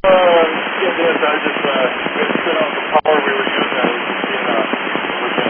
Yeah, yes, I just, we had to turn off the power we were using.